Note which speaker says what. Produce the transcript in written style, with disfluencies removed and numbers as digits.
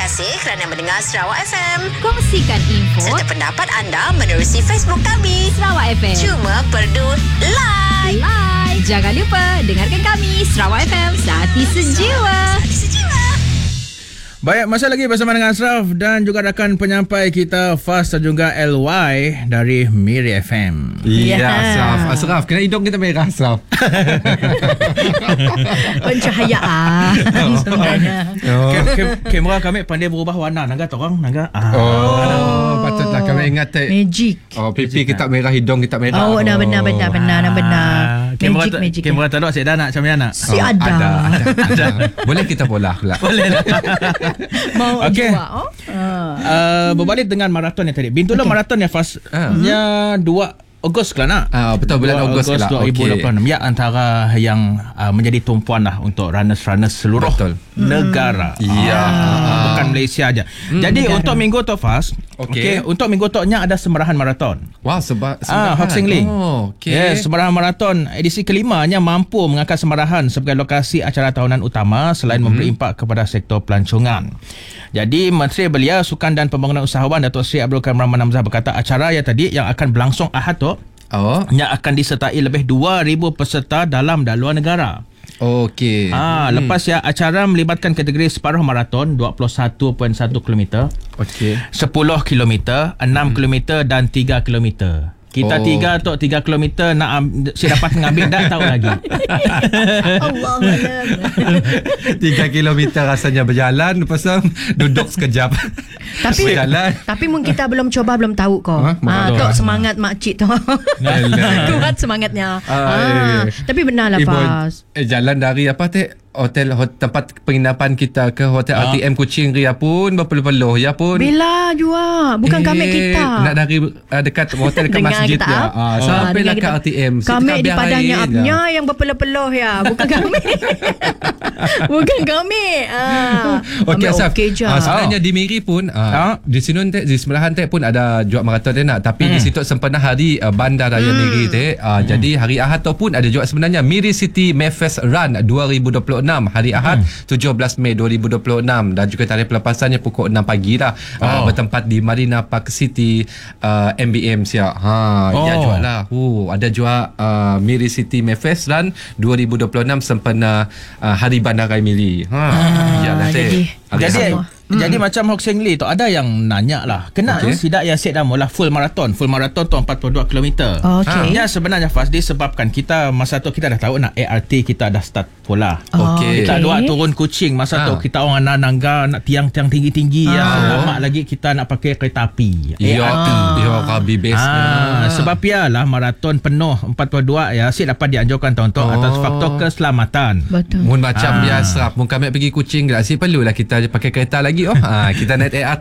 Speaker 1: kasih kerana mendengar Sarawak FM.
Speaker 2: Kongsikan info
Speaker 1: Serta pendapat anda menerusi Facebook kami.
Speaker 2: Sarawak FM.
Speaker 1: Cuma perlu like.
Speaker 2: Jangan lupa dengarkan kami Sarawak FM, Hati Sejiwa.
Speaker 3: Baik, masih lagi bersama dengan Ashraf dan juga rakan penyampai kita Fas dan juga LY dari Miri FM.
Speaker 4: Ya, Ashraf. Kena hidung kita merah, Ashraf.
Speaker 2: Pencahayaan sebenarnya.
Speaker 3: Kamera kami pandai berubah warna. Naga torang, naga.
Speaker 4: Patutlah kami ingat.
Speaker 2: Magic.
Speaker 4: Pipi kita merah, hidung kita merah.
Speaker 2: Benar. Magic.
Speaker 3: Kamera tak ada, saya dah nak macam mana?
Speaker 2: Si ada.
Speaker 4: Boleh kita bola pula.
Speaker 3: Boleh lah.
Speaker 2: Mau
Speaker 3: Okey.
Speaker 2: juga.
Speaker 3: Berbalik dengan maraton yang tadi. Bintula maraton yang Fas. Nya 2 Ogos ke nak?
Speaker 4: Betul, bulan Ogos ke lah.
Speaker 3: 2026. Ya, antara yang menjadi tumpuan lah untuk runners-runners seluruh negara.
Speaker 4: Ya.
Speaker 3: Bukan Malaysia aja. Jadi
Speaker 2: negara.
Speaker 3: untuk minggu tu Fas, untuk minggu tu nya ada semerahan maraton.
Speaker 4: Wah, sebab
Speaker 3: Hok Seng Ling.
Speaker 4: Okey.
Speaker 3: Semerahan maraton edisi kelimanya mampu mengangkat semerahan sebagai lokasi acara tahunan utama selain memberi impak kepada sektor pelancongan. Jadi Menteri Belia, Sukan dan Pembangunan Usahawan Datuk Seri Abdul Karim Rahman Hamzah berkata acara yang tadi yang akan berlangsung Ahad tu yang akan disertai lebih 2,000 peserta dalam dan luar negara.
Speaker 4: Okey.
Speaker 3: Lepas ya, acara melibatkan kategori separuh maraton 21.1 km,
Speaker 4: Okey.
Speaker 3: 10 km, 6 km dan 3 km. Kita 3 km nak saya dapat mengambil tak tahu lagi.
Speaker 2: Allah.
Speaker 4: 3 kilometer rasanya berjalan, lepas tu duduk sekejap.
Speaker 2: Tapi mungkin kita belum coba, belum tahu kok. Tok semangat makcik tu. Kuat semangatnya. Tapi benarlah Fas.
Speaker 4: Jalan dari apa hotel tempat penginapan kita ke hotel RTM Kuching Ria pun berpeluh-peluh ya pun.
Speaker 2: Bila juga bukan kami kita.
Speaker 4: Nak dari dekat hotel dekat masjid ya. Sampai lah ke RTM.
Speaker 2: Kami di padangnya apnya yang berpeluh-peluh ya. Bukan kami. Bukan kami.
Speaker 4: Okey Asaf.
Speaker 2: Okay je.
Speaker 4: Sebenarnya di Miri pun di sini di sebelahan pun ada jual maraton nak, tapi di situ sempena hari Bandar Raya Miri jadi hari Ahad tu pun ada jual sebenarnya Miri City Mayfest Run 2026 hari Ahad 17 Mei 2026 dan juga tarikh pelepasannya pukul 6 pagi lah. Bertempat di Marina Park City MBM siap. Ya jual lah. Ada jual Miri City Mayfest Run 2026 sempena hari Bandar Raya Miri.
Speaker 3: Jadi macam Hok Seng Lee tu ada yang nanya lah, kena sidak ya set nama lah full maraton tu 42 km. Ya sebenarnya Fas disebabkan kita masa tu kita dah tahu nak ART kita dah start pula. Kita dua turun Kuching masa tu kita orang nangga nak tiang-tiang tinggi-tinggi lama lagi kita nak pakai kereta api ART.
Speaker 4: Kabi bestnya.
Speaker 3: Sebab lah maraton penuh 42 ya set dapat dianjurkan untuk atas faktor keselamatan.
Speaker 2: Betul.
Speaker 4: Mun macam biasa mun kami pergi Kuching tak perlulah kita pakai kereta lagi. Kita naik ART